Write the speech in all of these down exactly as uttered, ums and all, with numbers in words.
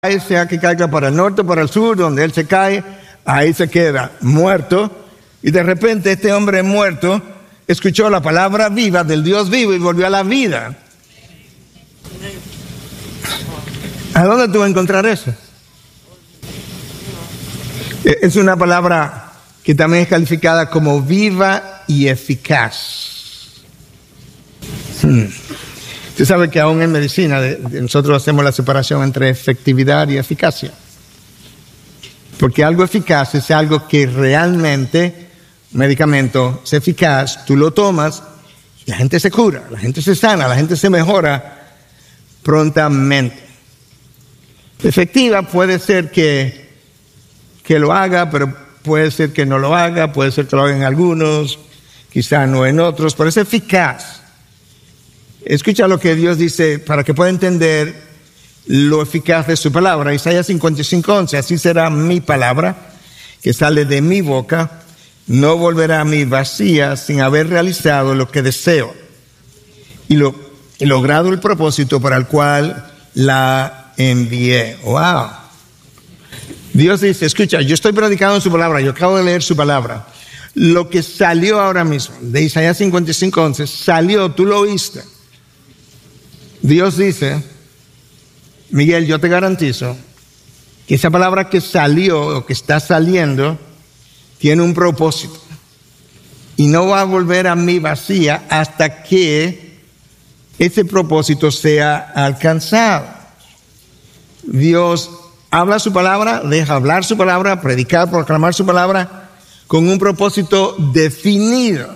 sea que caiga para el norte o para el sur, donde él se cae, ahí se queda muerto. Y de repente este hombre muerto escuchó la palabra viva del Dios vivo y volvió a la vida. ¿A dónde tú vas a encontrar eso? Es una palabra que también es calificada como viva y eficaz. Hmm. Usted sabe que aún en medicina de, de nosotros hacemos la separación entre efectividad y eficacia. Porque algo eficaz es algo que realmente, un medicamento es eficaz, tú lo tomas, la gente se cura, la gente se sana, la gente se mejora prontamente. Efectiva puede ser que, que lo haga, pero puede ser que no lo haga, puede ser que lo hagan algunos, quizá no en otros, pero es eficaz. Escucha lo que Dios dice para que pueda entender lo eficaz de su palabra. Isaías cincuenta y cinco, once, así será mi palabra que sale de mi boca, no volverá a mí vacía sin haber realizado lo que deseo y, lo, y logrado el propósito para el cual la envié. Wow. Dios dice, escucha, yo estoy predicando en su palabra, yo acabo de leer su palabra. Lo que salió ahora mismo de Isaías cincuenta y cinco, once, salió, tú lo oíste. Dios dice, Miguel, yo te garantizo que esa palabra que salió o que está saliendo tiene un propósito y no va a volver a mí vacía hasta que ese propósito sea alcanzado. Dios habla su palabra, deja hablar su palabra, predicar, proclamar su palabra con un propósito definido.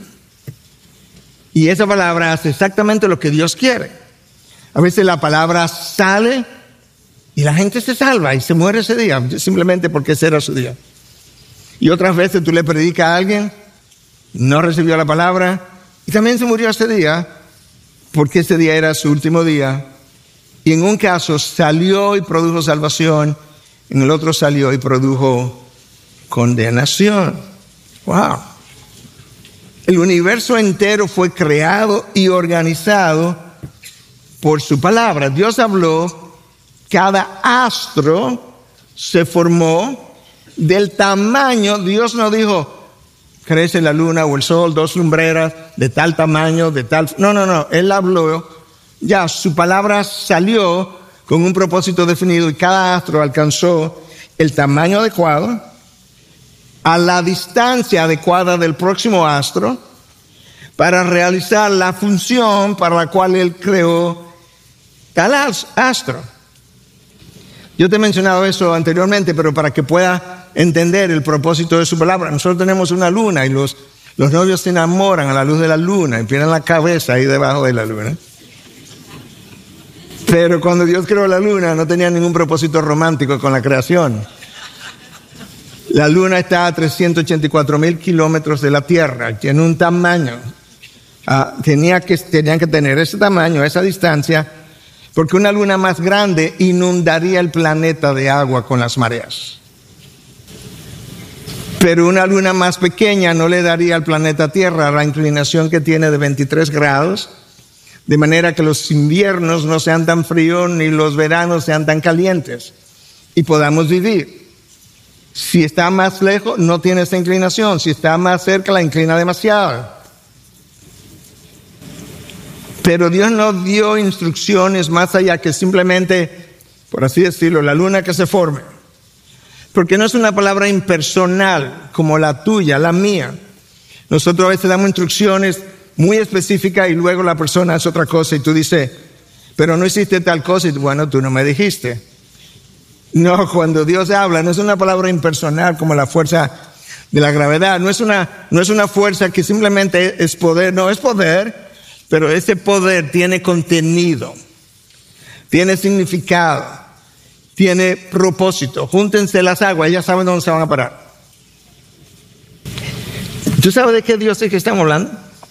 Y esa palabra hace exactamente lo que Dios quiere. A veces la palabra sale y la gente se salva y se muere ese día, simplemente porque ese era su día. Y otras veces tú le predicas a alguien, no recibió la palabra y también se murió ese día porque ese día era su último día. Y en un caso salió y produjo salvación, en el otro salió y produjo condenación. Wow. El universo entero fue creado y organizado por su palabra. Dios habló, cada astro se formó del tamaño. Dios no dijo, crece la luna o el sol, dos lumbreras de tal tamaño, de tal... No, no, no. Él habló, ya su palabra salió con un propósito definido y cada astro alcanzó el tamaño adecuado a la distancia adecuada del próximo astro para realizar la función para la cual él creó tal astro. Yo te he mencionado eso anteriormente, pero para que pueda entender el propósito de su palabra. Nosotros tenemos una luna y los, los novios se enamoran a la luz de la luna y tienen la cabeza ahí debajo de la luna. Pero cuando Dios creó la luna no tenía ningún propósito romántico con la creación. La luna está a trescientos ochenta y cuatro mil kilómetros de la Tierra, tiene un tamaño. Uh, tenía que, tenían que tener ese tamaño, esa distancia, porque una luna más grande inundaría el planeta de agua con las mareas. Pero una luna más pequeña no le daría al planeta Tierra la inclinación que tiene de veintitrés grados, de manera que los inviernos no sean tan fríos ni los veranos sean tan calientes y podamos vivir. Si está más lejos, no tiene esa inclinación. Si está más cerca, la inclina demasiado. Pero Dios no dio instrucciones más allá que simplemente, por así decirlo, la luna que se forme. Porque no es una palabra impersonal como la tuya, la mía. Nosotros a veces damos instrucciones muy específicas y luego la persona hace otra cosa y tú dices, pero no hiciste tal cosa y tú, bueno, tú no me dijiste. No, cuando Dios habla, no es una palabra impersonal como la fuerza de la gravedad. No es una, no es una fuerza que simplemente es poder, no, es poder. Pero ese poder tiene contenido, tiene significado, tiene propósito. Júntense las aguas, ya saben dónde se van a parar. ¿Tú sabes de qué Dios es que estamos hablando?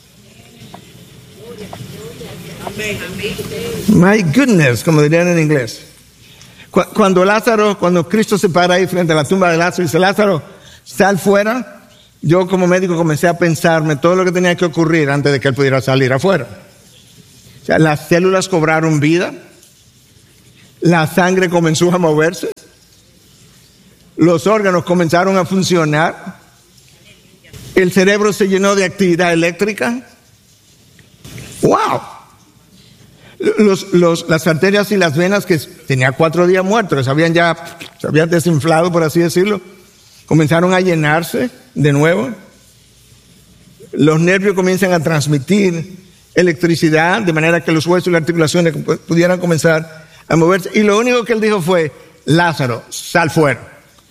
My goodness, como dirían en inglés. Cuando Lázaro, cuando Cristo se para ahí frente a la tumba de Lázaro y dice, Lázaro, sal fuera. Yo como médico comencé a pensarme todo lo que tenía que ocurrir antes de que él pudiera salir afuera. O sea, las células cobraron vida, la sangre comenzó a moverse, los órganos comenzaron a funcionar, el cerebro se llenó de actividad eléctrica. ¡Wow! Los, los, las arterias y las venas, que tenía cuatro días muertos, habían ya, se habían desinflado, por así decirlo, comenzaron a llenarse de nuevo. Los nervios comienzan a transmitir electricidad, de manera que los huesos y las articulaciones pudieran comenzar a moverse. Y lo único que él dijo fue: Lázaro, sal fuera.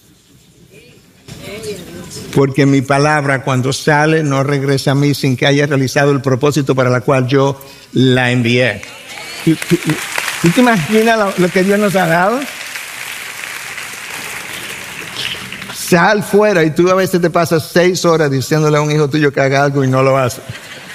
Porque mi palabra, cuando sale, no regresa a mí sin que haya realizado el propósito para el cual yo la envié. ¿Tú, tú, tú te imaginas lo, lo que Dios nos ha dado? Sal fuera, y tú a veces te pasas seis horas diciéndole a un hijo tuyo que haga algo y no lo hace.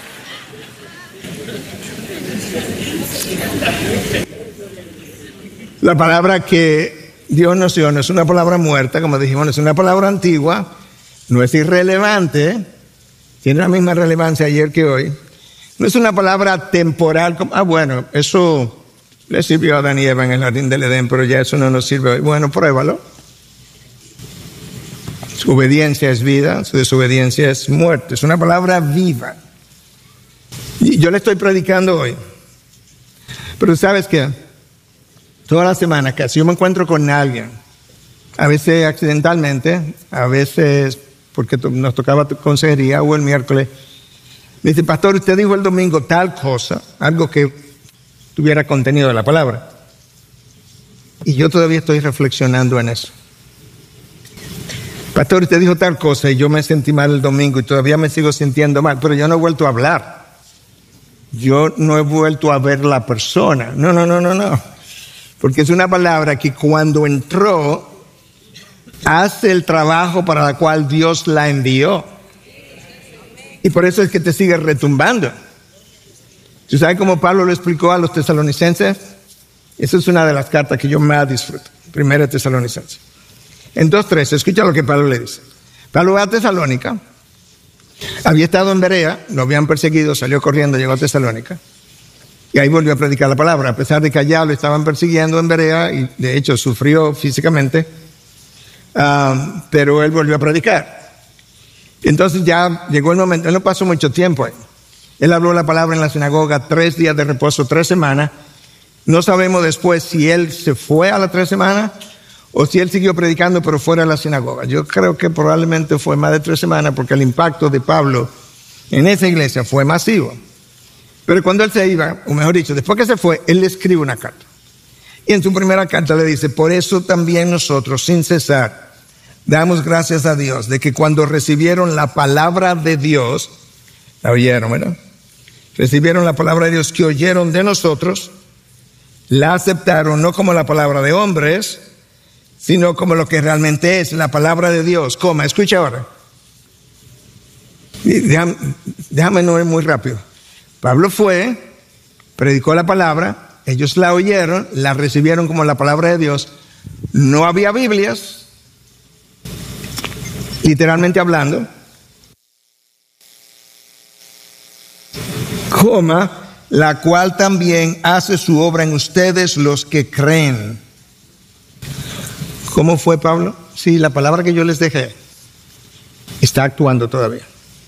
La palabra que Dios nos dio no es una palabra muerta, como dijimos, no es una palabra antigua, no es irrelevante, tiene la misma relevancia ayer que hoy. No es una palabra temporal, como, ah, bueno, eso le sirvió a Adán y Eva en el jardín del Edén, pero ya eso no nos sirve hoy. Bueno, pruébalo. Su obediencia es vida, su desobediencia es muerte. Es una palabra viva. Y yo le estoy predicando hoy. Pero ¿sabes qué? Toda la semana, casi yo me encuentro con alguien, a veces accidentalmente, a veces porque nos tocaba consejería, o el miércoles, me dice: pastor, usted dijo el domingo tal cosa, algo que tuviera contenido de la palabra. Y yo todavía estoy reflexionando en eso. Pastor, usted dijo tal cosa y yo me sentí mal el domingo y todavía me sigo sintiendo mal, pero yo no he vuelto a hablar. Yo no he vuelto a ver la persona. No, no, no, no, no. Porque es una palabra que cuando entró, hace el trabajo para el cual Dios la envió. Y por eso es que te sigue retumbando. ¿Tú sabes cómo Pablo lo explicó a los tesalonicenses? Esa es una de las cartas que yo más disfruto. Primera Tesalonicenses. En dos trece, escucha lo que Pablo le dice. Pablo va a Tesalónica. Había estado en Berea, lo habían perseguido, salió corriendo, llegó a Tesalónica. Y ahí volvió a predicar la palabra, a pesar de que allá lo estaban persiguiendo en Berea, y de hecho sufrió físicamente, um, pero él volvió a predicar. Entonces ya llegó el momento, él no pasó mucho tiempo ahí. Él habló la palabra en la sinagoga, tres días de reposo, tres semanas. No sabemos después si él se fue a las tres semanas o si él siguió predicando pero fuera de la sinagoga. Yo creo que probablemente fue más de tres semanas porque el impacto de Pablo en esa iglesia fue masivo. Pero cuando él se iba, o mejor dicho, después que se fue, él le escribe una carta. Y en su primera carta le dice: por eso también nosotros, sin cesar, damos gracias a Dios de que cuando recibieron la palabra de Dios, la oyeron, ¿verdad? Recibieron la palabra de Dios que oyeron de nosotros, la aceptaron no como la palabra de hombres, sino como lo que realmente es la palabra de Dios. Coma, escucha ahora. Déjame, déjame no ir muy rápido. Pablo fue, predicó la palabra, ellos la oyeron, la recibieron como la palabra de Dios. No había Biblias, literalmente hablando, coma, la cual también hace su obra en ustedes los que creen. ¿Cómo fue, Pablo? Sí, la palabra que yo les dejé está actuando todavía.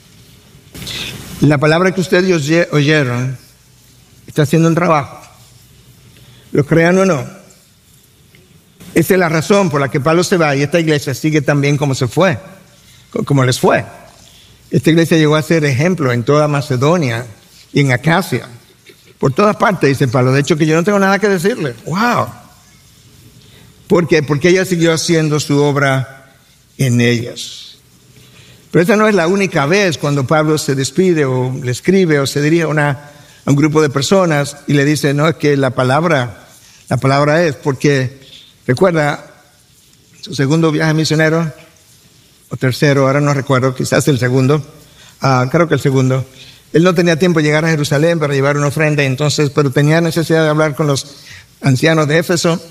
La palabra que ustedes oyeron está haciendo un trabajo. Lo crean o no. Esa es la razón por la que Pablo se va y esta iglesia sigue tan bien como se fue, como les fue. Esta iglesia llegó a ser ejemplo en toda Macedonia y en Acacia. Por todas partes, dice Pablo. De hecho, que yo no tengo nada que decirle. ¡Wow! ¿Por qué? Porque ella siguió haciendo su obra en ellas. Pero esa no es la única vez cuando Pablo se despide o le escribe o se dirige a, una, a un grupo de personas y le dice: no, es que la palabra, la palabra es, porque recuerda su segundo viaje misionero, o tercero, ahora no recuerdo, quizás el segundo, uh, creo que el segundo. Él no tenía tiempo de llegar a Jerusalén para llevar una ofrenda, entonces, pero tenía necesidad de hablar con los ancianos de Éfeso.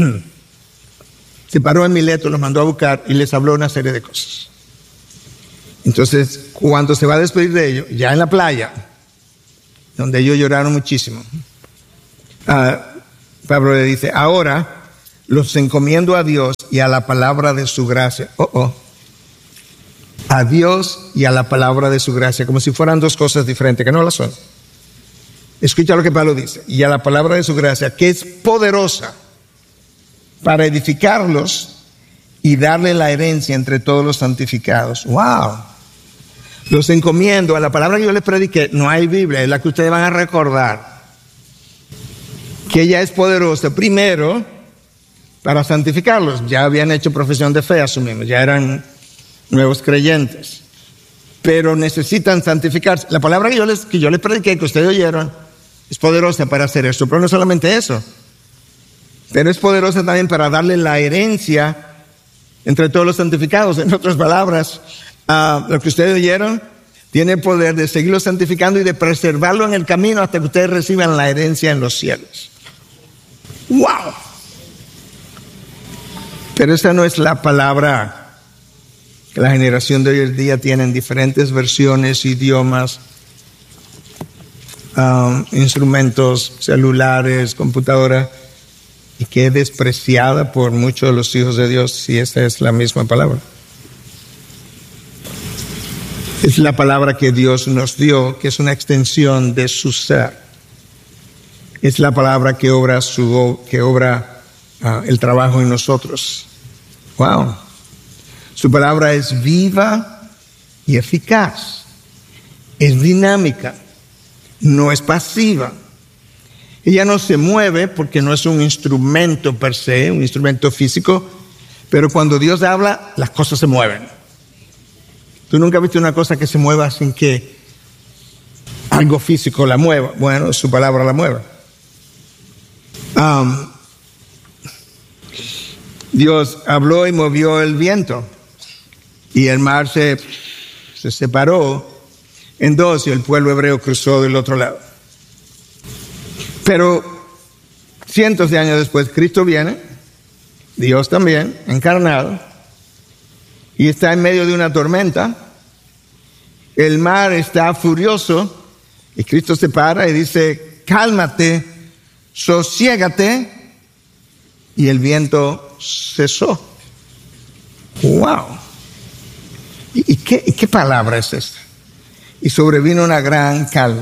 Se paró en Mileto, los mandó a buscar y les habló una serie de cosas. Entonces, cuando se va a despedir de ellos, ya en la playa, donde ellos lloraron muchísimo, uh, Pablo le dice: ahora los encomiendo a Dios y a la palabra de su gracia. Oh, oh. A Dios y a la palabra de su gracia, como si fueran dos cosas diferentes, que no lo son. Escucha lo que Pablo dice. Y a la palabra de su gracia, que es poderosa para edificarlos y darle la herencia entre todos los santificados. ¡Wow! Los encomiendo a la palabra que yo les prediqué. No hay Biblia, es la que ustedes van a recordar. Que ella es poderosa, primero, para santificarlos. Ya habían hecho profesión de fe, asumimos. Ya eran nuevos creyentes. Pero necesitan santificarse. La palabra que yo les, que yo les prediqué, que ustedes oyeron, es poderosa para hacer esto. Pero no solamente eso. Pero es poderosa también para darle la herencia entre todos los santificados. En otras palabras, uh, lo que ustedes oyeron tiene el poder de seguirlo santificando y de preservarlo en el camino hasta que ustedes reciban la herencia en los cielos. ¡Wow! Pero esa no es la palabra que la generación de hoy en día tiene en diferentes versiones, idiomas, um, instrumentos, celulares, computadoras, y que es despreciada por muchos de los hijos de Dios, si esta es la misma palabra. Es la palabra que Dios nos dio, que es una extensión de su ser. Es la palabra que obra, su, que obra uh, el trabajo en nosotros. Wow. Su palabra es viva y eficaz. Es dinámica. No es pasiva. Ella no se mueve porque no es un instrumento per se, un instrumento físico, pero cuando Dios habla, las cosas se mueven. ¿Tú nunca has visto una cosa que se mueva sin que algo físico la mueva? Bueno, su palabra la mueve. Um, Dios habló y movió el viento. Y el mar se, se separó en dos y el pueblo hebreo cruzó del otro lado. Pero cientos de años después, Cristo viene, Dios también, encarnado, y está en medio de una tormenta. El mar está furioso y Cristo se para y dice, cálmate, sosiégate, y el viento cesó. ¡Wow! ¿Y, y, qué, ¿Y qué palabra es esta? Y sobrevino una gran calma.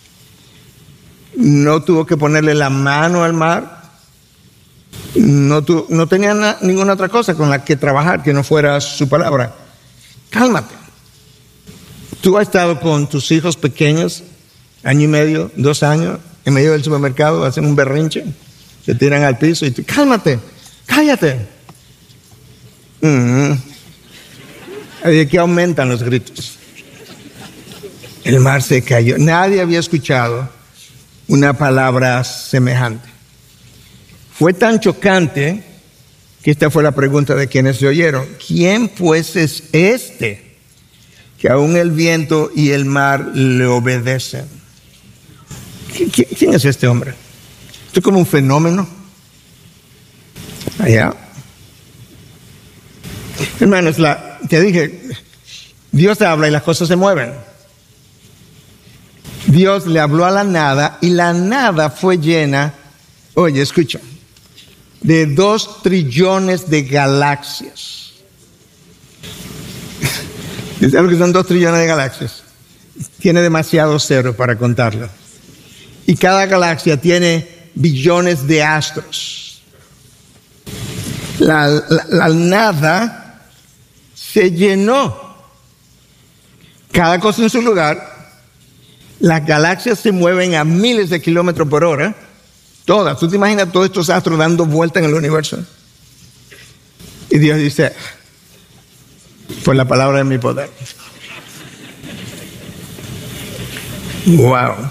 No tuvo que ponerle la mano al mar. No, tu, no tenía na, ninguna otra cosa con la que trabajar que no fuera su palabra. Cálmate. Tú has estado con tus hijos pequeños, año y medio, dos años, en medio del supermercado, hacen un berrinche, se tiran al piso y tú, cálmate, cállate. Mm-hmm. De que aumentan los gritos. El mar se cayó. Nadie había escuchado una palabra semejante. Fue tan chocante que esta fue la pregunta de quienes se oyeron. ¿Quién pues es este que aún el viento y el mar le obedecen? ¿Quién es este hombre? Esto es como un fenómeno. Allá. Hermanos, la, te dije, Dios habla y las cosas se mueven. Dios le habló a la nada y la nada fue llena, oye, escucha, de dos trillones de galaxias. ¿Sabes lo que son dos trillones de galaxias? Tiene demasiado cero para contarlo. Y cada galaxia tiene billones de astros. La, la, la nada se llenó. Cada cosa en su lugar. Las galaxias se mueven a miles de kilómetros por hora. Todas. ¿Tú te imaginas todos estos astros dando vuelta en el universo? Y Dios dice, por la palabra de mi poder. Wow.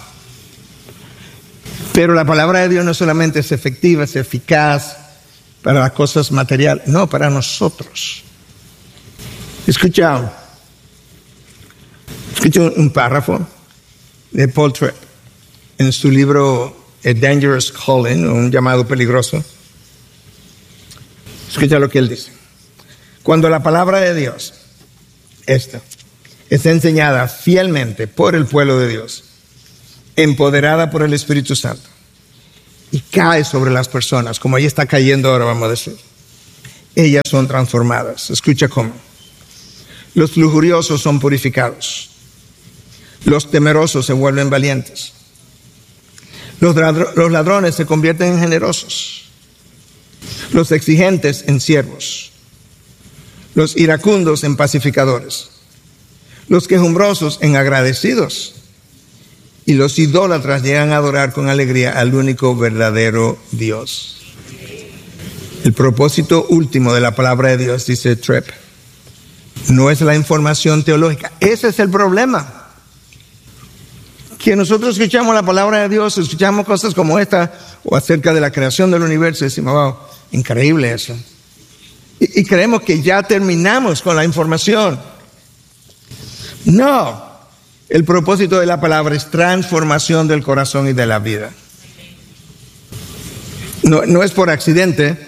Pero la palabra de Dios no solamente es efectiva, es eficaz para las cosas materiales, no, para nosotros. Escucha, escucha un párrafo de Paul Tripp en su libro A Dangerous Calling, un llamado peligroso. Escucha lo que él dice. Cuando la palabra de Dios, esta, es enseñada fielmente por el pueblo de Dios, empoderada por el Espíritu Santo, y cae sobre las personas, como ella está cayendo ahora, vamos a decir. Ellas son transformadas. Escucha cómo. Los lujuriosos son purificados. Los temerosos se vuelven valientes. Los ladrones se convierten en generosos. Los exigentes en siervos. Los iracundos en pacificadores. Los quejumbrosos en agradecidos. Y los idólatras llegan a adorar con alegría al único verdadero Dios. El propósito último de la palabra de Dios, dice Tripp, no es la información teológica. Ese es el problema. Que nosotros escuchamos la palabra de Dios, escuchamos cosas como esta, o acerca de la creación del universo, y decimos, wow, increíble eso. Y, y creemos que ya terminamos con la información. No. El propósito de la palabra es transformación del corazón y de la vida. No, no es por accidente.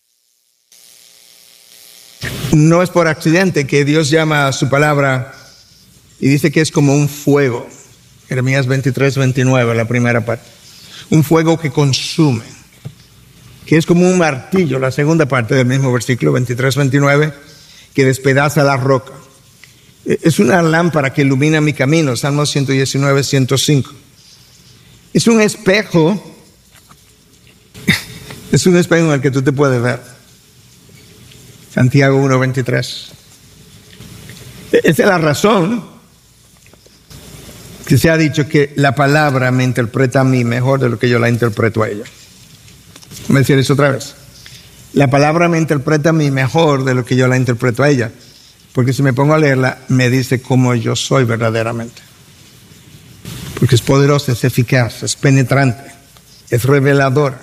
No es por accidente que Dios llama a su palabra y dice que es como un fuego. Jeremías veintitrés, veintinueve, la primera parte. Un fuego que consume. Que es como un martillo, la segunda parte del mismo versículo veintitrés, veintinueve, que despedaza la roca. Es una lámpara que ilumina mi camino, Salmo ciento diecinueve, ciento cinco. Es un espejo, es un espejo en el que tú te puedes ver. Santiago uno, veintitrés. Esa es la razón que se ha dicho que la palabra me interpreta a mí mejor de lo que yo la interpreto a ella. Voy a decir eso otra vez. La palabra me interpreta a mí mejor de lo que yo la interpreto a ella. Porque si me pongo a leerla, me dice cómo yo soy verdaderamente. Porque es poderosa, es eficaz, es penetrante, es reveladora.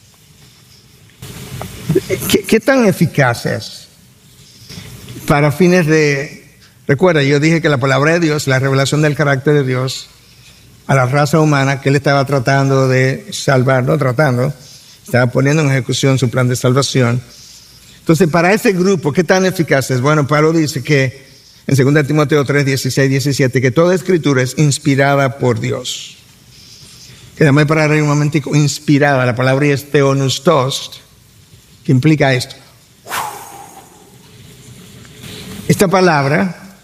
¿Qué, qué tan eficaz es? Para fines de... Recuerda, yo dije que la palabra de Dios, la revelación del carácter de Dios a la raza humana que Él estaba tratando de salvar, no tratando, estaba poniendo en ejecución su plan de salvación. Entonces, para ese grupo, ¿qué tan eficaz es? Bueno, Pablo dice que en segunda Timoteo tres, dieciséis, diecisiete, que toda escritura es inspirada por Dios. Que déjame parar ahí un momentico. Inspirada, la palabra es theopneustos, que implica esto. Esta palabra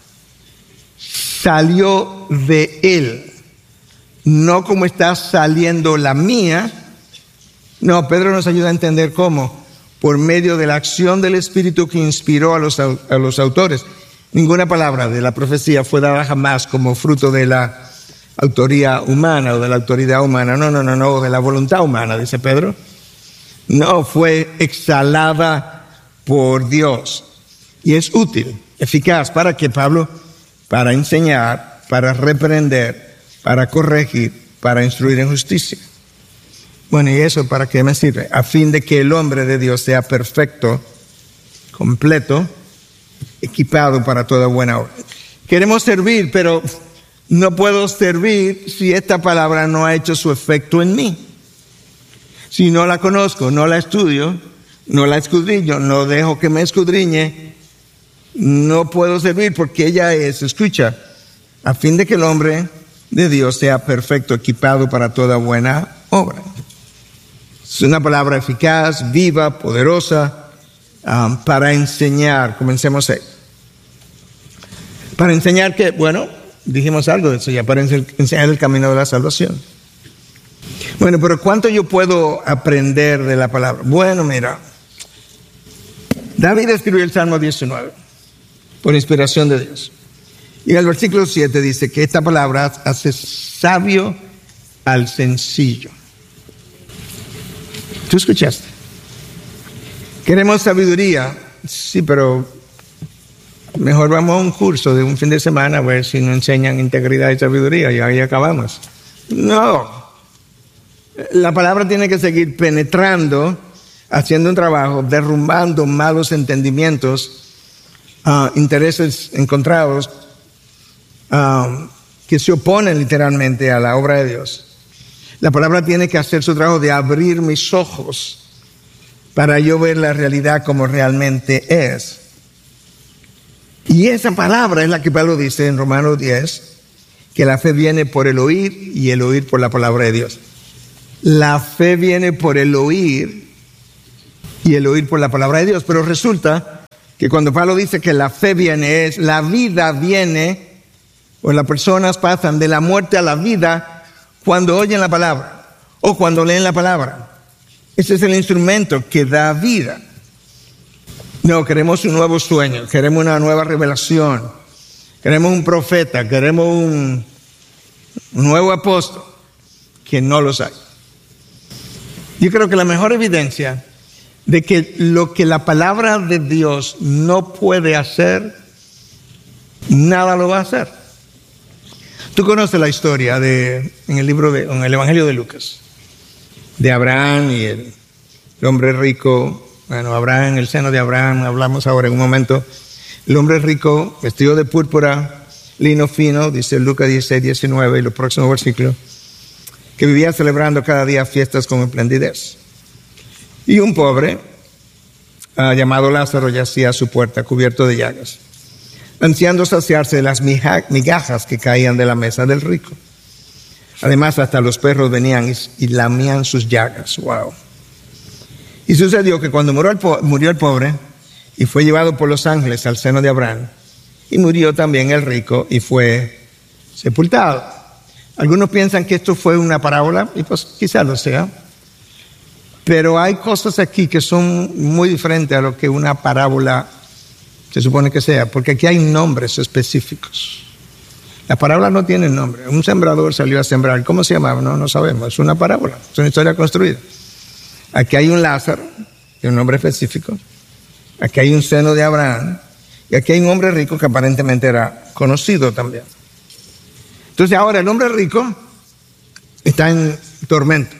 salió de Él, no como está saliendo la mía. No, Pedro nos ayuda a entender cómo. Por medio de la acción del Espíritu que inspiró a los, a los autores. Ninguna palabra de la profecía fue dada jamás como fruto de la autoría humana o de la autoridad humana. No, no, no, no, de la voluntad humana, dice Pedro. No, fue exhalada por Dios. Y es útil, eficaz, ¿para qué, Pablo? Para enseñar, para reprender, para corregir, para instruir en justicia. Bueno, ¿y eso para qué me sirve? A fin de que el hombre de Dios sea perfecto, completo, equipado para toda buena obra. Queremos servir, pero no puedo servir si esta palabra no ha hecho su efecto en mí. Si no la conozco, no la estudio, no la escudriño, no dejo que me escudriñe, no puedo servir porque ella es, escucha, a fin de que el hombre de Dios sea perfecto, equipado para toda buena obra. Es una palabra eficaz, viva, poderosa, um, para enseñar. Comencemos ahí. Para enseñar que, bueno, dijimos algo de eso ya, para enseñar el camino de la salvación. Bueno, pero ¿cuánto yo puedo aprender de la palabra? Bueno, mira, David escribió el Salmo diecinueve por inspiración de Dios. Y en el versículo siete dice que esta palabra hace sabio al sencillo. ¿Tú escuchaste? Queremos sabiduría. Sí, pero mejor vamos a un curso de un fin de semana a ver si nos enseñan integridad y sabiduría y ahí acabamos. No. La palabra tiene que seguir penetrando, haciendo un trabajo, derrumbando malos entendimientos, uh, intereses encontrados uh, que se oponen literalmente a la obra de Dios. La palabra tiene que hacer su trabajo de abrir mis ojos para yo ver la realidad como realmente es. Y esa palabra es la que Pablo dice en Romanos diez, que la fe viene por el oír y el oír por la palabra de Dios. la fe viene por el oír y el oír por la palabra de Dios. Pero resulta que cuando Pablo dice que la fe viene, es la vida viene, o las personas pasan de la muerte a la vida cuando oyen la palabra o cuando leen la palabra. Ese es el instrumento que da vida. No, queremos un nuevo sueño, queremos una nueva revelación, queremos un profeta, queremos un, un nuevo apóstol, que no los hay. Yo creo que la mejor evidencia de que lo que la palabra de Dios no puede hacer, nada lo va a hacer. Tú conoces la historia de, en el libro de, en el Evangelio de Lucas, de Abraham y el, el hombre rico. Bueno, Abraham, en el seno de Abraham, hablamos ahora en un momento. El hombre rico, vestido de púrpura, lino fino, dice Lucas dieciséis, diecinueve y los próximos versículos, que vivía celebrando cada día fiestas con esplendidez. Y un pobre, uh, llamado Lázaro, yacía a su puerta, cubierto de llagas, ansiando saciarse de las migajas que caían de la mesa del rico. Además, hasta los perros venían y, y lamían sus llagas. Wow. Y sucedió que cuando murió el, po- murió el pobre y fue llevado por los ángeles al seno de Abraham, y murió también el rico y fue sepultado. Algunos piensan que esto fue una parábola, y pues quizás lo sea, pero hay cosas aquí que son muy diferentes a lo que una parábola se supone que sea, porque aquí hay nombres específicos. La parábola no tiene nombre. Un sembrador salió a sembrar. ¿Cómo se llamaba? No, no sabemos. Es una parábola, es una historia construida. Aquí hay un Lázaro, de un nombre específico. Aquí hay un seno de Abraham. Y aquí hay un hombre rico que aparentemente era conocido también. Entonces ahora el hombre rico está en tormento.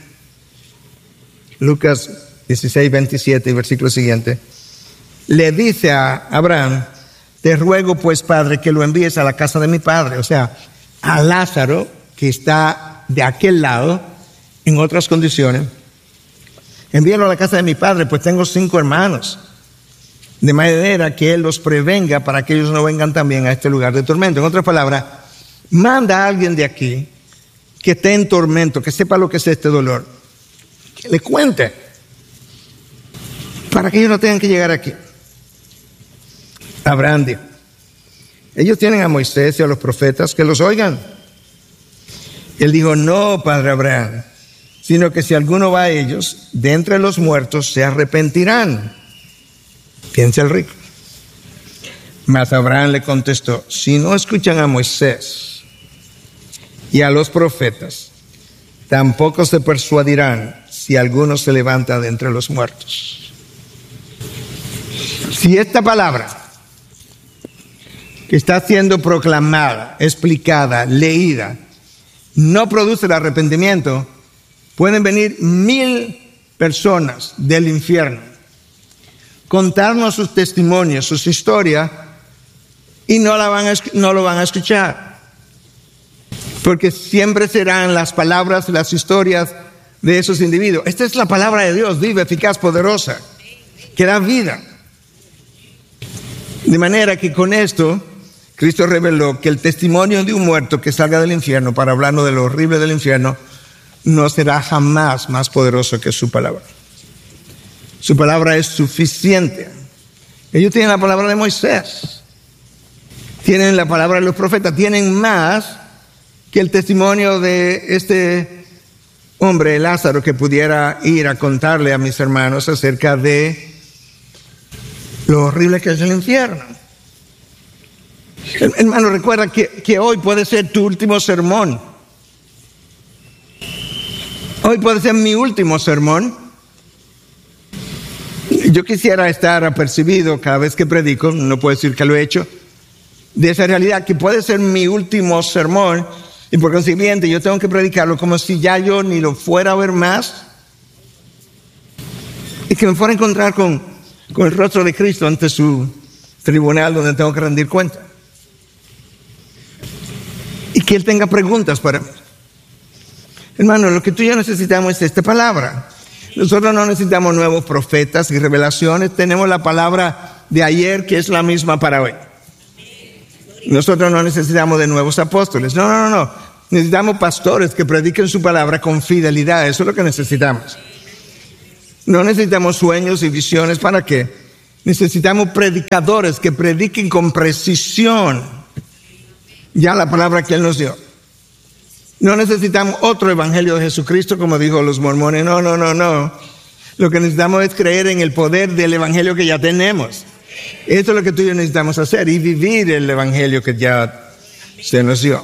Lucas dieciséis, veintisiete y versículo siguiente. Le dice a Abraham: te ruego pues, Padre, que lo envíes a la casa de mi padre. O sea, a Lázaro, que está de aquel lado, en otras condiciones. Envíalo a la casa de mi padre, pues tengo cinco hermanos. De manera que él los prevenga para que ellos no vengan también a este lugar de tormento. En otras palabras, manda a alguien de aquí que esté en tormento, que sepa lo que es este dolor, que le cuente, para que ellos no tengan que llegar aquí. Abraham dijo: ellos tienen a Moisés y a los profetas, que los oigan. Él dijo: no, padre Abraham, sino que si alguno va a ellos, de entre los muertos se arrepentirán. Piensa el rico. Mas Abraham le contestó: si no escuchan a Moisés y a los profetas, tampoco se persuadirán si alguno se levanta de entre los muertos. Si esta palabra que está siendo proclamada, explicada, leída, no produce el arrepentimiento, pueden venir mil personas del infierno, contarnos sus testimonios, sus historias, y no, la van a, no lo van a escuchar. Porque siempre serán las palabras, las historias de esos individuos. Esta es la palabra de Dios, viva, eficaz, poderosa, que da vida. De manera que con esto, Cristo reveló que el testimonio de un muerto que salga del infierno para hablarnos de lo horrible del infierno no será jamás más poderoso que su palabra. Su palabra es suficiente. Ellos tienen la palabra de Moisés, tienen la palabra de los profetas, tienen más que el testimonio de este hombre, Lázaro, que pudiera ir a contarle a mis hermanos acerca de lo horrible que es el infierno. Hermano, recuerda que, que hoy puede ser tu último sermón. Hoy puede ser mi último sermón. Yo quisiera estar apercibido cada vez que predico, no puedo decir que lo he hecho, de esa realidad que puede ser mi último sermón, y por consiguiente yo tengo que predicarlo como si ya yo ni lo fuera a ver más, y que me fuera a encontrar con, con el rostro de Cristo ante su tribunal donde tengo que rendir cuenta. Y que Él tenga preguntas para mí. Hermano, lo que tú y yo necesitamos es esta palabra. Nosotros no necesitamos nuevos profetas y revelaciones. Tenemos la palabra de ayer, que es la misma para hoy. Nosotros no necesitamos de nuevos apóstoles. No, no, no, no. Necesitamos pastores que prediquen su palabra con fidelidad. Eso es lo que necesitamos. No necesitamos sueños y visiones. ¿Para qué? Necesitamos predicadores que prediquen con precisión ya la palabra que Él nos dio. No necesitamos otro evangelio de Jesucristo, como dijo los mormones. No, no, no, no. Lo que necesitamos es creer en el poder del evangelio que ya tenemos. Eso es lo que tú y yo necesitamos hacer, y vivir el evangelio que ya se nos dio.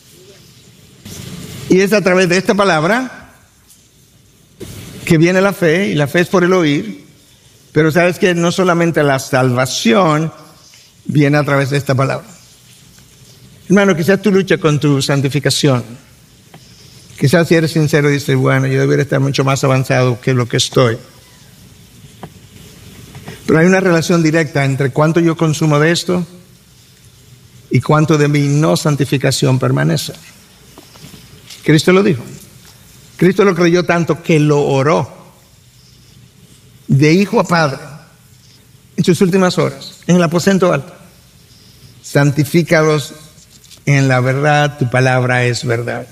Y es a través de esta palabra que viene la fe, y la fe es por el oír. Pero sabes que no solamente la salvación viene a través de esta palabra. Hermano, quizás tú luchas con tu santificación. Quizás si eres sincero dices, bueno, yo debería estar mucho más avanzado que lo que estoy. Pero hay una relación directa entre cuánto yo consumo de esto y cuánto de mi no santificación permanece. Cristo lo dijo. Cristo lo creyó tanto que lo oró de hijo a padre en sus últimas horas, en el aposento alto. Santifícalos en la verdad, tu palabra es verdad.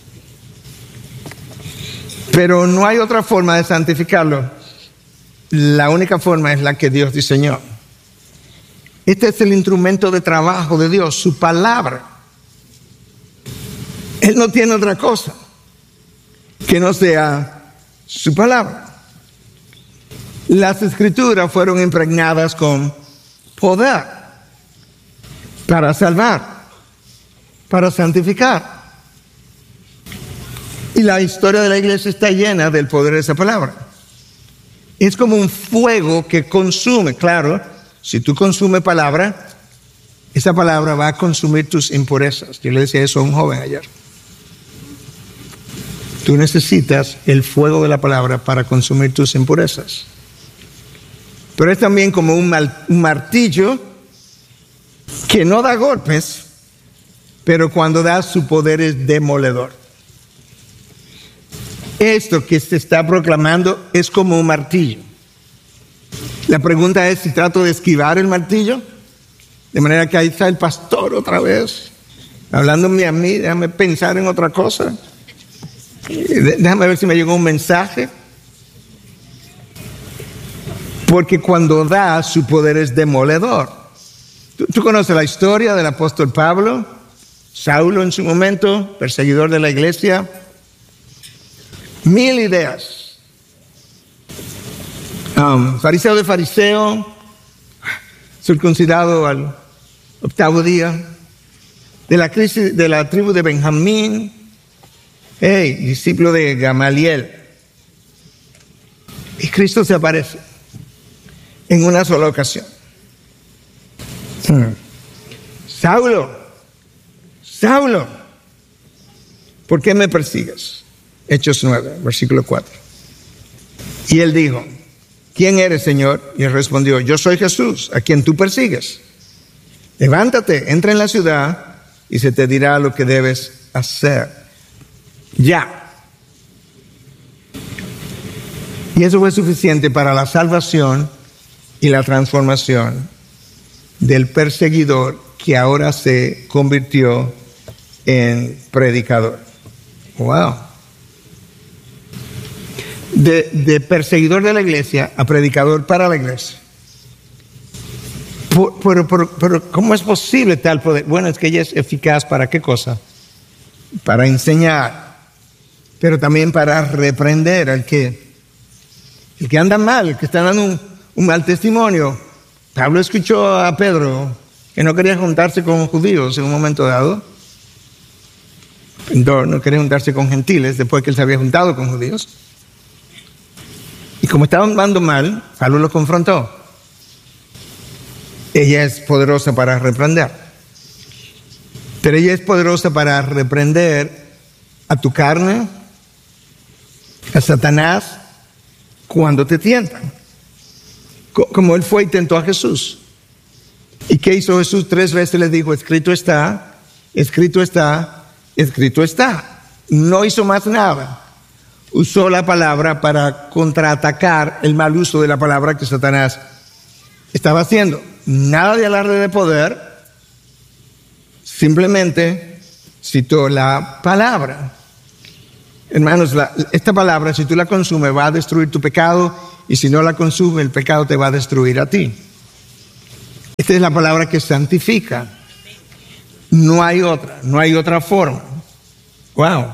Pero no hay otra forma de santificarlo. La única forma es la que Dios diseñó. Este es el instrumento de trabajo de Dios, su palabra. Él no tiene otra cosa que no sea su palabra. Las escrituras fueron impregnadas con poder para salvar, para santificar. Y la historia de la iglesia está llena del poder de esa palabra. Es como un fuego que consume. Claro, si tú consumes palabra, esa palabra va a consumir tus impurezas. Yo le decía eso a un joven ayer. Tú necesitas el fuego de la palabra para consumir tus impurezas. Pero es también como un, mal, un martillo que no da golpes, pero cuando da su poder es demoledor. Esto que se está proclamando es como un martillo. La pregunta es si trato de esquivar el martillo, de manera que ahí está el pastor otra vez, hablándome a mí, déjame pensar en otra cosa, déjame ver si me llegó un mensaje. Porque cuando da, su poder es demoledor. ¿Tú, tú conoces la historia del apóstol Pablo? Saulo en su momento, perseguidor de la iglesia. Mil ideas. Um, fariseo de fariseo, circuncidado al octavo día, de la, crisis, de la tribu de Benjamín, hey, discípulo de Gamaliel. Y Cristo se aparece en una sola ocasión. Hmm. Saulo, Saulo, ¿por qué me persigues? Hechos nueve, versículo cuatro. Y él dijo, ¿quién eres, Señor? Y él respondió, yo soy Jesús, a quien tú persigues. Levántate, entra en la ciudad y se te dirá lo que debes hacer. Ya. Y eso fue suficiente para la salvación y la transformación del perseguidor que ahora se convirtió en predicador. Wow. De, de perseguidor de la iglesia a predicador para la iglesia. Pero, pero, pero ¿cómo es posible tal poder? Bueno, es que ella es eficaz ¿para qué cosa? Para enseñar, pero también para reprender al que, el que anda mal, el que está dando un, un mal testimonio. Pablo escuchó a Pedro que no quería juntarse con judíos en un momento dado. No, no quería juntarse con gentiles después que él se había juntado con judíos. Y como estaban andando mal, Pablo los confrontó. Ella es poderosa para reprender. Pero ella es poderosa para reprender a tu carne, a Satanás, cuando te tientan. Como él fue y tentó a Jesús. ¿Y qué hizo Jesús? Tres veces les dijo, escrito está, escrito está, escrito está. No hizo más nada. Usó la palabra para contraatacar el mal uso de la palabra que Satanás estaba haciendo. Nada de alarde de poder, simplemente citó la palabra. Hermanos, la, esta palabra, si tú la consumes, va a destruir tu pecado, y si no la consumes, el pecado te va a destruir a ti. Esta es la palabra que santifica. No hay otra, no hay otra forma. Wow.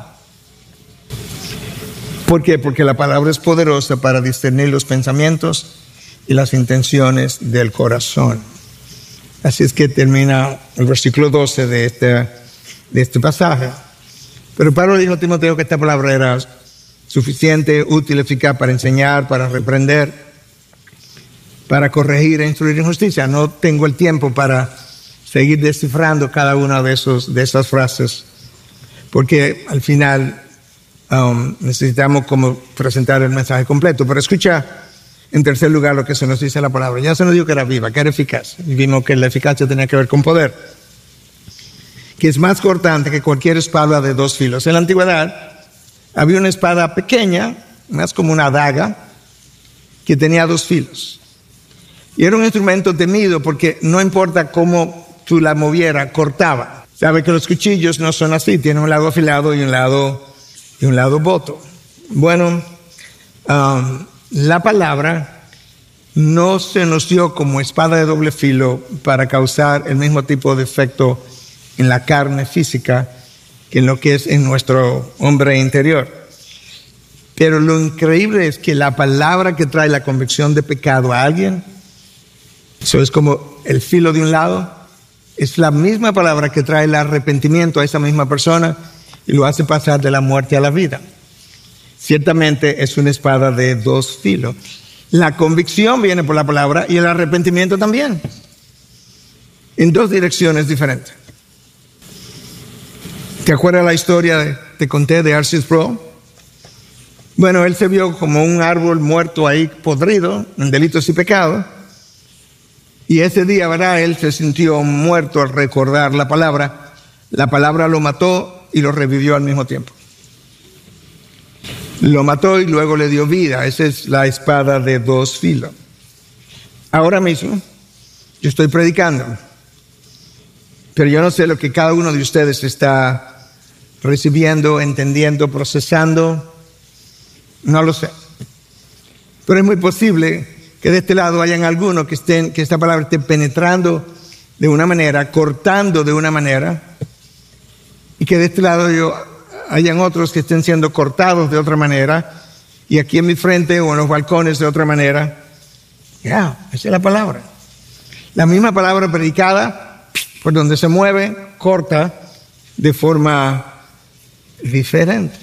¿Por qué? Porque la palabra es poderosa para discernir los pensamientos y las intenciones del corazón. Así es que termina el versículo doce de este, de este pasaje. Pero Pablo dijo a Timoteo que esta palabra era suficiente, útil, eficaz para enseñar, para reprender, para corregir e instruir en justicia. No tengo el tiempo para seguir descifrando cada una de, esos, de esas frases, porque al final um, necesitamos como presentar el mensaje completo. Pero escucha, en tercer lugar, lo que se nos dice la palabra. Ya se nos dijo que era viva, que era eficaz. Y vimos que la eficacia tenía que ver con poder, que es más cortante que cualquier espada de dos filos. En la antigüedad había una espada pequeña, más como una daga, que tenía dos filos. Y era un instrumento temido porque no importa cómo tú la movieras, cortaba. Sabe que los cuchillos no son así, tienen un lado afilado y un lado, y un lado boto. Bueno, um, la palabra no se nos dio como espada de doble filo para causar el mismo tipo de efecto en la carne física que en lo que es en nuestro hombre interior. Pero lo increíble es que la palabra que trae la convicción de pecado a alguien, eso es como el filo de un lado, es la misma palabra que trae el arrepentimiento a esa misma persona y lo hace pasar de la muerte a la vida. Ciertamente es una espada de dos filos. La convicción viene por la palabra y el arrepentimiento también, en dos direcciones diferentes. ¿Te acuerdas la historia de, te conté de Arcis Pro? Bueno, él se vio como un árbol muerto ahí, podrido, en delitos y pecados. Y ese día, ¿verdad? Él se sintió muerto al recordar la palabra. La palabra lo mató y lo revivió al mismo tiempo. Lo mató y luego le dio vida. Esa es la espada de dos filos. Ahora mismo, yo estoy predicando, pero yo no sé lo que cada uno de ustedes está recibiendo, entendiendo, procesando. No lo sé. Pero es muy posible que de este lado hayan algunos que estén, que esta palabra esté penetrando de una manera, cortando de una manera, y que de este lado yo, hayan otros que estén siendo cortados de otra manera, y aquí en mi frente o en los balcones de otra manera. Ya, yeah, esa es la palabra. La misma palabra predicada, por donde se mueve, corta de forma diferente.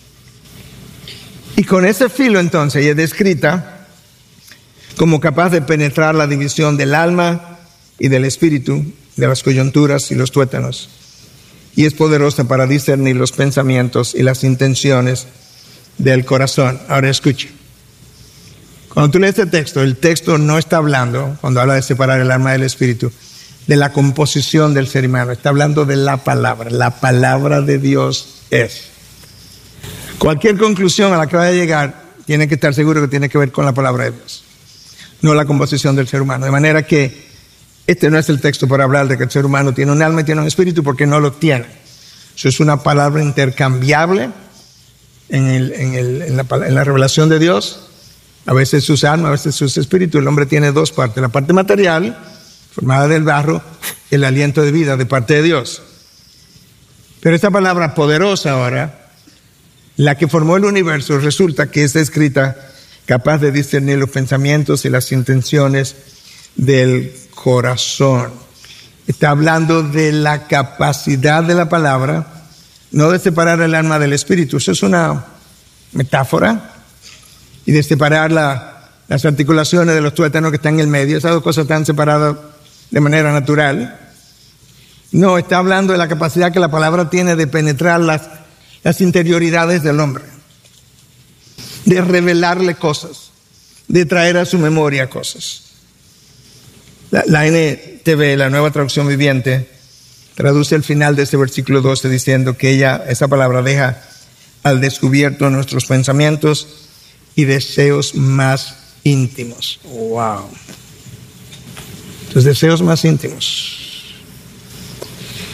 Y con ese filo entonces ella es descrita como capaz de penetrar la división del alma y del espíritu, de las coyunturas y los tuétanos. Y es poderosa para discernir los pensamientos y las intenciones del corazón. Ahora escuche. Cuando tú lees este texto, el texto no está hablando, cuando habla de separar el alma del espíritu, de la composición del ser humano. Está hablando de la palabra. La palabra de Dios es. Cualquier conclusión a la que vaya a llegar, tiene que estar seguro que tiene que ver con la palabra de Dios, no la composición del ser humano. De manera que este no es el texto para hablar de que el ser humano tiene un alma y tiene un espíritu, porque no lo tiene. Eso es una palabra intercambiable en, el, en, el, en, la, en la revelación de Dios. A veces sus almas, a veces sus espíritus. El hombre tiene dos partes. La parte material, formada del barro, el aliento de vida de parte de Dios. Pero esta palabra poderosa ahora, la que formó el universo, resulta que está escrita capaz de discernir los pensamientos y las intenciones del corazón. Está hablando de la capacidad de la palabra, no de separar el alma del espíritu. Eso es una metáfora. Y de separar la, las articulaciones de los tuétanos que están en el medio. Esas dos cosas están separadas de manera natural. No, está hablando de la capacidad que la palabra tiene de penetrar las, las interioridades del hombre, de revelarle cosas, de traer a su memoria cosas. La, la N T V, la Nueva Traducción Viviente, traduce el final de este versículo doce diciendo que ella, esa palabra deja al descubierto nuestros pensamientos y deseos más íntimos. Wow. Los deseos más íntimos.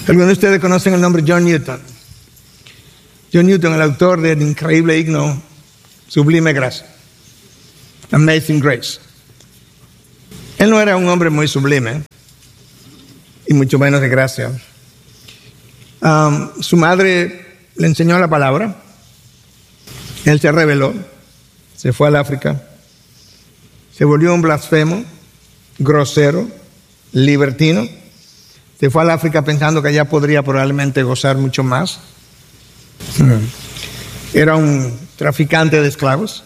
Algunos de ustedes conocen el nombre John Newton. John Newton, el autor del increíble himno Sublime Gracia, Amazing Grace. Él no era un hombre muy sublime, y mucho menos de gracia. Um, su madre le enseñó la palabra. Él se rebeló, se fue al África, se volvió un blasfemo, grosero, libertino. Se fue al África pensando que allá podría probablemente gozar mucho más. Era un traficante de esclavos.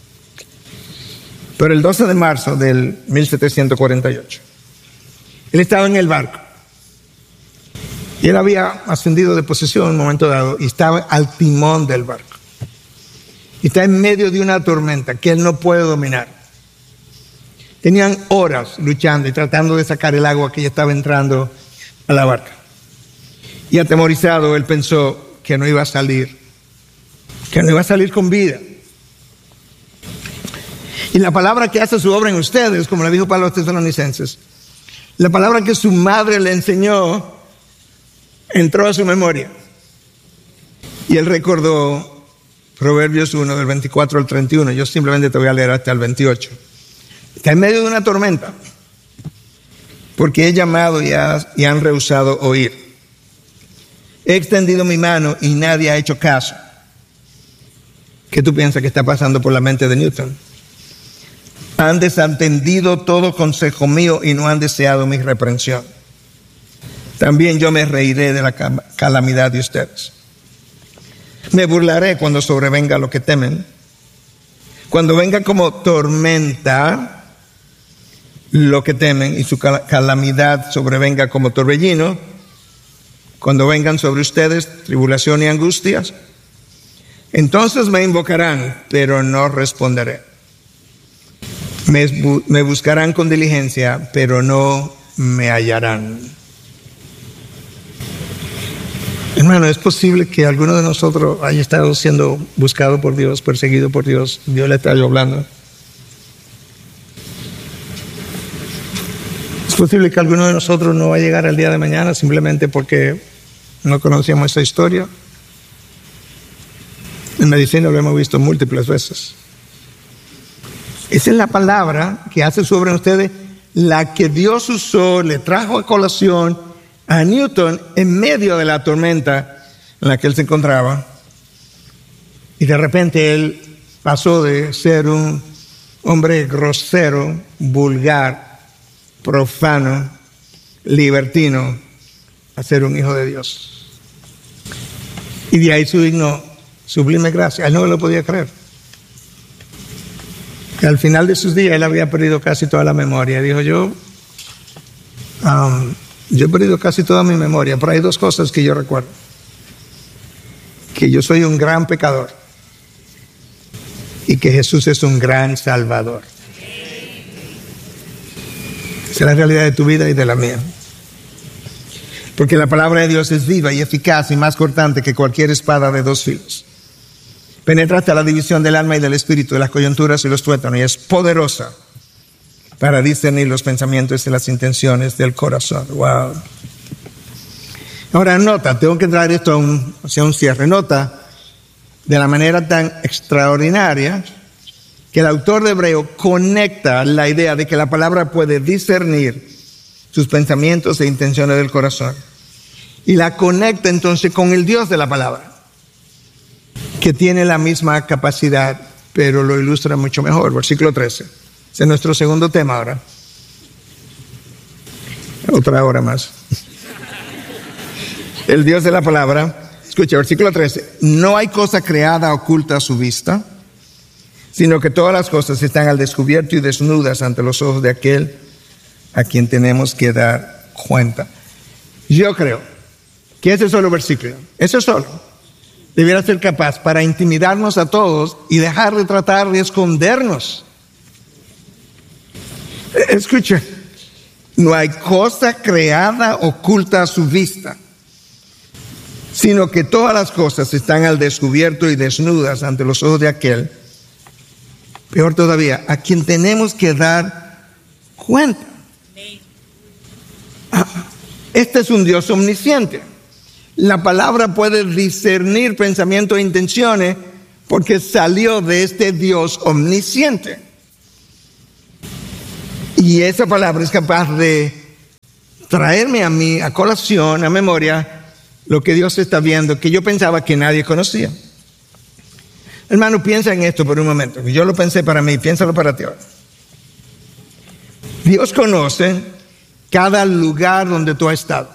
Pero el doce de marzo del mil setecientos cuarenta y ocho, él estaba en el barco. Y él había ascendido de posesión en un momento dado y estaba al timón del barco. Y está en medio de una tormenta que él no puede dominar. Tenían horas luchando y tratando de sacar el agua que ya estaba entrando a la barca. Y atemorizado, él pensó que no iba a salir, que no iba a salir con vida. Y la palabra que hace su obra en ustedes, como le dijo Pablo a los tesalonicenses, la palabra que su madre le enseñó, entró a su memoria. Y él recordó Proverbios uno, del veinticuatro al treinta y uno. Yo simplemente te voy a leer hasta el veintiocho. Está en medio de una tormenta, porque he llamado y, has, y han rehusado oír. He extendido mi mano y nadie ha hecho caso. ¿Qué tú piensas que está pasando por la mente de Newton? Han desatendido todo consejo mío y no han deseado mi reprensión. También yo me reiré de la calamidad de ustedes. Me burlaré cuando sobrevenga lo que temen. Cuando venga como tormenta lo que temen y su calamidad sobrevenga como torbellino, cuando vengan sobre ustedes tribulación y angustias, entonces me invocarán, pero no responderé. Me, me buscarán con diligencia, pero no me hallarán. Hermano, es posible que alguno de nosotros haya estado siendo buscado por Dios, perseguido por Dios. Dios le está hablando. Es posible que alguno de nosotros no va a llegar al día de mañana simplemente porque no conocíamos esa historia. En medicina lo hemos visto múltiples veces. Esa es la palabra que hace sobre ustedes, la que Dios usó, le trajo a colación a Newton en medio de la tormenta en la que él se encontraba. Y de repente él pasó de ser un hombre grosero, vulgar, profano, libertino, a ser un hijo de Dios. Y de ahí su digno, sublime gracia. Él no lo podía creer. Que al final de sus días él había perdido casi toda la memoria. Dijo, yo, um, yo he perdido casi toda mi memoria, pero hay dos cosas que yo recuerdo. Que yo soy un gran pecador y que Jesús es un gran salvador. Esa es la realidad de tu vida y de la mía. Porque la palabra de Dios es viva y eficaz y más cortante que cualquier espada de dos filos. Penetra hasta la división del alma y del espíritu, de las coyunturas y los tuétanos, y es poderosa para discernir los pensamientos y las intenciones del corazón. Wow. Ahora nota, tengo que traer esto a un, hacia un cierre. Nota de la manera tan extraordinaria que el autor de Hebreo conecta la idea de que la palabra puede discernir sus pensamientos e intenciones del corazón. Y la conecta entonces con el Dios de la palabra, que tiene la misma capacidad, pero lo ilustra mucho mejor. Versículo trece. Ese es nuestro segundo tema ahora. Otra hora más. El Dios de la palabra. Escucha, versículo trece. No hay cosa creada oculta a su vista, sino que todas las cosas están al descubierto y desnudas ante los ojos de aquel a quien tenemos que dar cuenta. Yo creo que ese solo versículo, ese solo, debiera ser capaz para intimidarnos a todos y dejar de tratar de escondernos. Escuchen, no hay cosa creada oculta a su vista, sino que todas las cosas están al descubierto y desnudas ante los ojos de aquel, peor todavía, a quien tenemos que dar cuenta. Ah, Este es un Dios omnisciente. La palabra puede discernir pensamientos e intenciones porque salió de este Dios omnisciente. Y esa palabra es capaz de traerme a mí, a colación, a memoria, lo que Dios está viendo, que yo pensaba que nadie conocía. Hermano, piensa en esto por un momento. Yo lo pensé para mí, piénsalo para ti ahora. Dios conoce cada lugar donde tú has estado.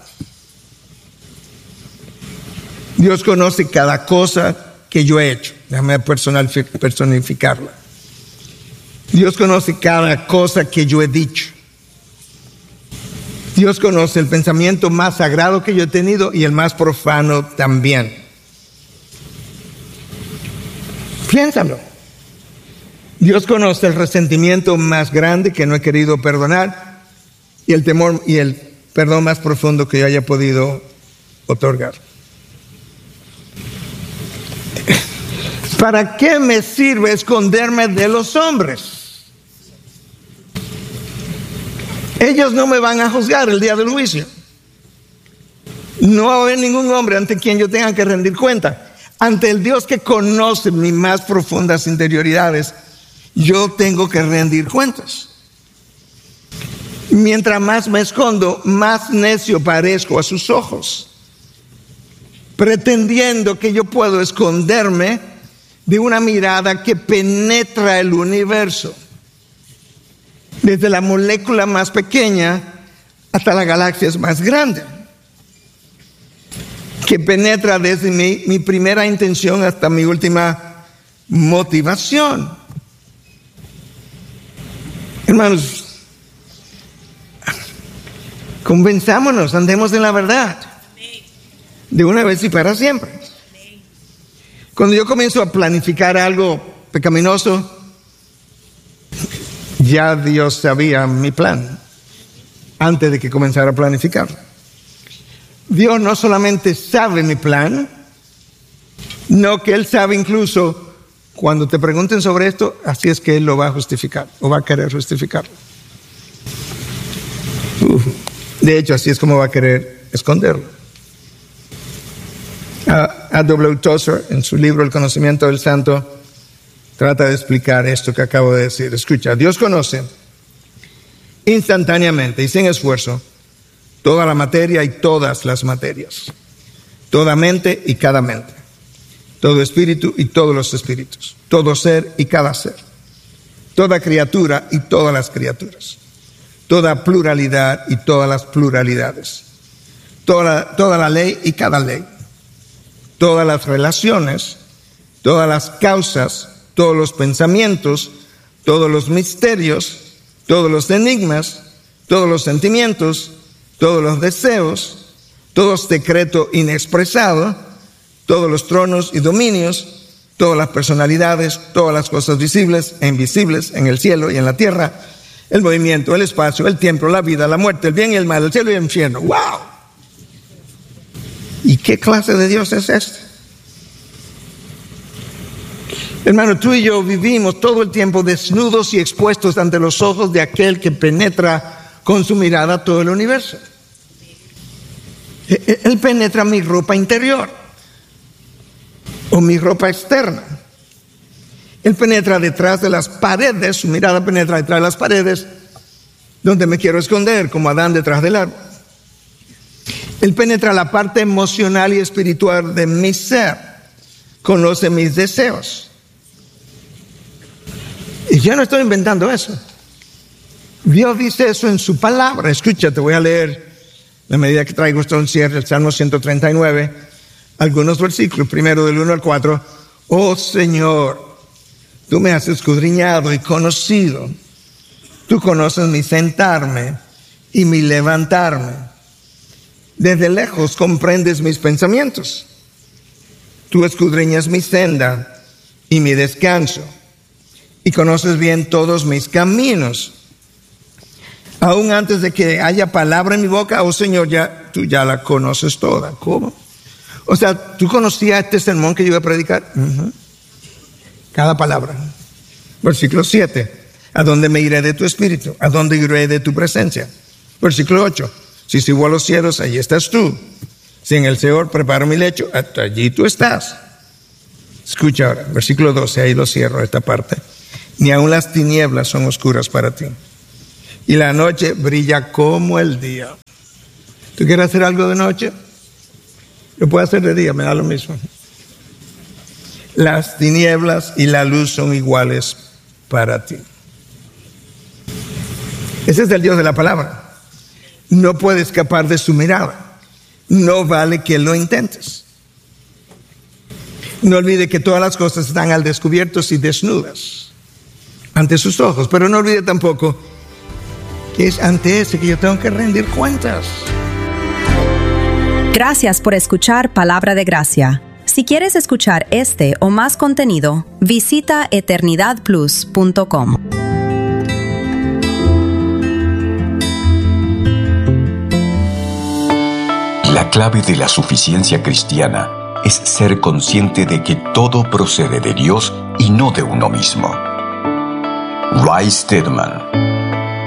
Dios conoce cada cosa que yo he hecho. Déjame personificarla. Dios conoce cada cosa que yo he dicho. Dios conoce el pensamiento más sagrado que yo he tenido y el más profano también. Piénsalo. Dios conoce el resentimiento más grande que no he querido perdonar y el temor y el perdón más profundo que yo haya podido otorgar. ¿Para qué me sirve esconderme de los hombres? Ellos no me van a juzgar el día del juicio. No va a haber ningún hombre ante quien yo tenga que rendir cuenta. Ante el Dios que conoce mis más profundas interioridades, yo tengo que rendir cuentas. Mientras más me escondo, más necio parezco a sus ojos, pretendiendo que yo puedo esconderme de una mirada que penetra el universo, desde la molécula más pequeña hasta las galaxias más grandes, que penetra desde mi, mi primera intención hasta mi última motivación. Hermanos, convenzámonos, andemos en la verdad, de una vez y para siempre. Cuando yo comienzo a planificar algo pecaminoso, ya Dios sabía mi plan antes de que comenzara a planificarlo. Dios no solamente sabe mi plan, no que Él sabe incluso cuando te pregunten sobre esto, así es que Él lo va a justificar o va a querer justificarlo. Uh, de hecho, así es como va a querer esconderlo. A W Tozer, en su libro El conocimiento del santo, trata de explicar esto que acabo de decir. Escucha, Dios conoce instantáneamente y sin esfuerzo toda la materia y todas las materias, toda mente y cada mente, todo espíritu y todos los espíritus, todo ser y cada ser, toda criatura y todas las criaturas, toda pluralidad y todas las pluralidades, toda, toda la ley y cada ley, todas las relaciones, todas las causas, todos los pensamientos, todos los misterios, todos los enigmas, todos los sentimientos, todos los deseos, todo secreto inexpresado, todos los tronos y dominios, todas las personalidades, todas las cosas visibles e invisibles en el cielo y en la tierra, el movimiento, el espacio, el tiempo, la vida, la muerte, el bien y el mal, el cielo y el infierno. ¡Wow! ¿Y qué clase de Dios es este? Hermano, tú y yo vivimos todo el tiempo desnudos y expuestos ante los ojos de aquel que penetra con su mirada todo el universo. Él penetra mi ropa interior o mi ropa externa. Él penetra detrás de las paredes, su mirada penetra detrás de las paredes donde me quiero esconder, como Adán detrás del árbol. Él penetra la parte emocional y espiritual de mi ser, conoce mis deseos. Y yo no estoy inventando eso. Dios dice eso en su palabra. Escucha, te voy a leer, a medida que traigo esto en cierre, el Salmo ciento treinta y nueve, algunos versículos, primero del uno al cuatro. Oh Señor, tú me has escudriñado y conocido. Tú conoces mi sentarme y mi levantarme. Desde lejos comprendes mis pensamientos. Tú escudriñas mi senda y mi descanso, y conoces bien todos mis caminos. Aún antes de que haya palabra en mi boca, oh Señor, ya, tú ya la conoces toda. ¿Cómo? O sea, ¿tú conocías este sermón que yo iba a predicar? Uh-huh. Cada palabra. Versículo siete. ¿A dónde me iré de tu espíritu? ¿A dónde iré de tu presencia? Versículo ocho. Si subo a los cielos, allí estás tú. Si en el Seol preparo mi lecho, allí tú estás. Escucha ahora, versículo doce, ahí lo cierro esta parte. Ni aun las tinieblas son oscuras para ti, y la noche brilla como el día. ¿Tú quieres hacer algo de noche? Yo puedo hacer de día, me da lo mismo. Las tinieblas y la luz son iguales para ti. Ese es el Dios de la palabra. No puede escapar de su mirada. No vale que lo intentes. No olvide que todas las cosas están al descubierto y desnudas ante sus ojos. Pero no olvide tampoco que es ante ese que yo tengo que rendir cuentas. Gracias por escuchar Palabra de Gracia. Si quieres escuchar este o más contenido, visita eternidad plus punto com. La clave de la suficiencia cristiana es ser consciente de que todo procede de Dios y no de uno mismo. Ray Stedman.